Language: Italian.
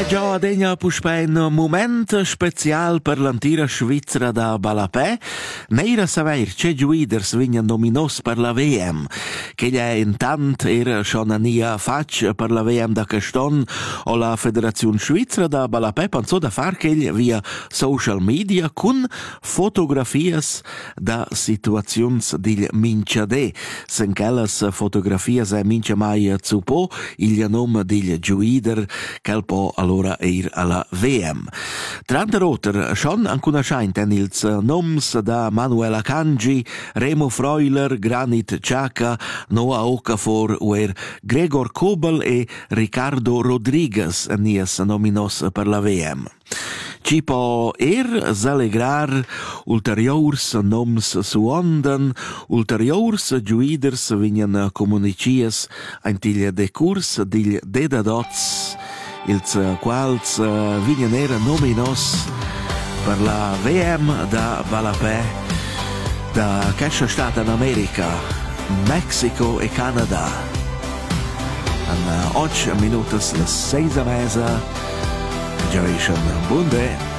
Già degna puspen moment special per l'antira Svizzera da Balapè. Neira saver c'è giuiders vignan nominos per la VM, che gli è intant era schon ania fac per la VM da Caston o la Federazione Svizzera da Balapè pensò da far che via social media con fotografias da situazions di minciade. Sen quelles fotografias è mincia mai zupo il nome del giuider che può allora ir alla VM. Trante roter schon an conoscent ils noms da Manuela Kanji, Remo Freuler, Granit Xhaka, Noah Okafor uer Gregor Kobel e Ricardo Rodriguez nies nominos per la VM. Ci può s'allegrar ulteriors noms suondan, ulteriors giuiders vignan comunicies antiglia de curs digl dedadots ils quals vignan era nominos per la VM da Balapè da cascia stata in America, Mexico e Canada. En 8 minutos les 6 a mesa. Generation Bunde.